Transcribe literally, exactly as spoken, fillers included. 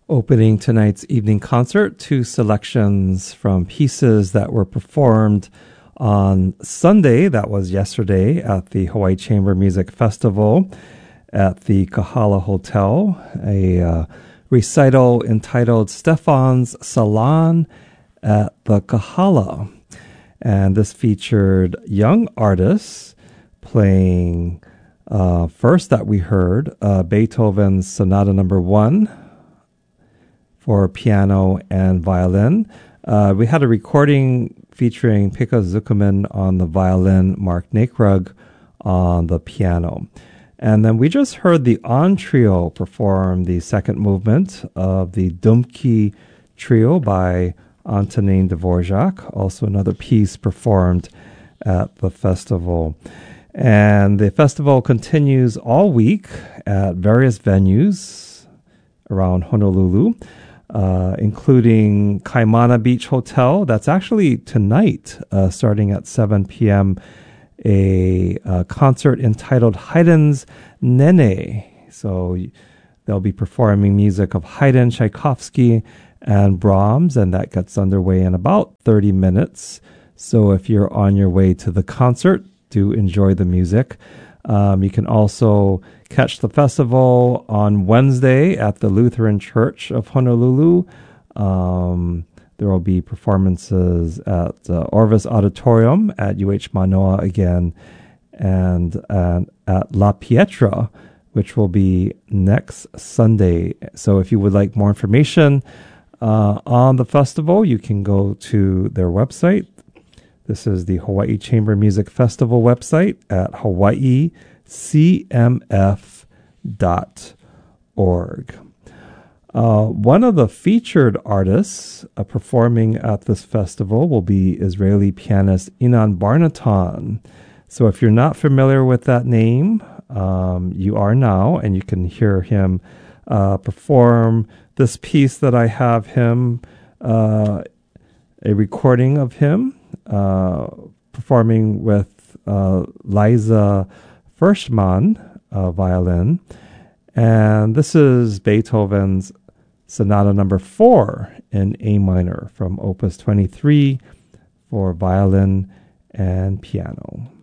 Opening tonight's evening concert, two selections from pieces that were performed on Sunday, that was yesterday, at the Hawaii Chamber Music Festival at the Kahala Hotel, a uh, recital entitled Stefan's Salon at the Kahala. And this featured young artists playing, uh, first that we heard, uh, Beethoven's Sonata Number One, for piano and violin. Uh, we had a recording featuring Pekka Zuckerman on the violin, Mark Nakrug on the piano. And then we just heard the On Trio perform the second movement of the Dumki Trio by Antonin Dvorak, also another piece performed at the festival. And the festival continues all week at various venues around Honolulu. Uh, including Kaimana Beach Hotel. That's actually tonight, uh, starting at seven p.m., a, a concert entitled Haydn's Nene. So they'll be performing music of Haydn, Tchaikovsky, and Brahms, and that gets underway in about thirty minutes. So if you're on your way to the concert, do enjoy the music. Um, you can also catch the festival on Wednesday at the Lutheran Church of Honolulu. Um, there will be performances at uh, Orvis Auditorium at U H Manoa again, and uh, at La Pietra, which will be next Sunday. So if you would like more information uh, on the festival, you can go to their website. This is the Hawaii Chamber Music Festival website at hawaii c m f dot org. Uh, one of the featured artists uh, performing at this festival will be Israeli pianist Inan Barnaton. So if you're not familiar with that name, um, you are now, and you can hear him uh, perform this piece that I have him, uh, a recording of him uh, performing with uh, Liza Firstman uh, violin. And this is Beethoven's Sonata Number Four in A minor from Opus twenty-three for violin and piano.